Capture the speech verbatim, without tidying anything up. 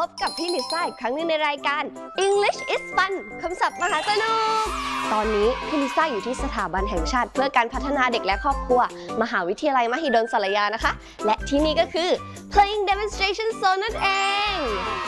บกับพี่ลิซ่าอีกครั้งหนึงในรายการ English is Fun คำศัพท์มหาสนุกตอนนี้พี่ลิซ่าอยู่ที่สถาบันแห่งชาติเพื่อการพัฒนาเด็กและครอบครัวมหาวิทยาลัยมหิดลสารยานะคะและที่นี่ก็คือ Playing Demonstration Zone นั่นเอง